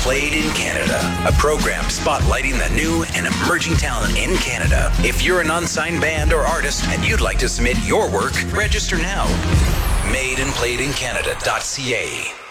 Played in Canada, a program spotlighting the new and emerging talent in Canada. If you're an unsigned band or artist and you'd like to submit your work, register now. Madeincanadaa.ca